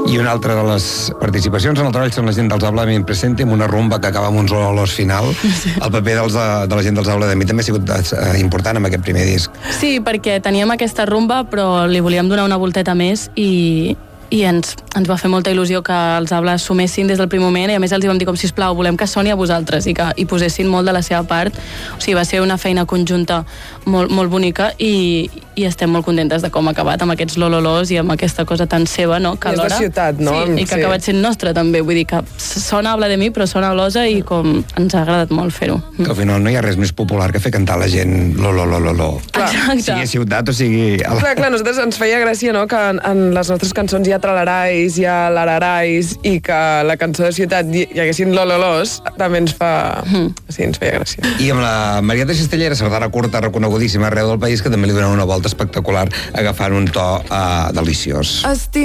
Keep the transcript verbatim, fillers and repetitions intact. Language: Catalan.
I una altra de les participacions en el treball són la gent dels Háblame Presente, amb una rumba que acaba amb uns olors final. El paper dels, de, de la gent dels Háblame també ha sigut eh, important amb aquest primer disc. Sí, perquè teníem aquesta rumba, però li volíem donar una volteta més i... i ens, ens va fer molta il·lusió que els Habla sumessin des del primer moment i a més els hi vam dir com, sisplau, volem que soni a vosaltres i que hi posessin molt de la seva part. O sigui, va ser una feina conjunta molt, molt bonica i, i estem molt contentes de com ha acabat amb aquests lololós i amb aquesta cosa tan seva, no? Que és de ciutat, no? Sí, i que sí. ha acabat sent nostra també, vull dir que sona Habla de mi però sona Olosa i com ens ha agradat molt fer-ho. Que al final no hi ha res més popular que fer cantar la gent lo, lo, lo, lo, lo. Exacte. Sigui a ciutat o sigui... A la... Clar, clar, nosaltres ens feia gràcia, no?, que en, en les nostres cançons hi ha tralarais, hi ha lararais, i que la cançó de ciutat hi, hi haguessin lololós, també ens fa... Mm. Sí, ens feia gràcia. I amb la Maria de Cistellera, sardana curta, reconegudíssima arreu del país, que també li donen una volta espectacular, agafant un to uh, deliciós. Estic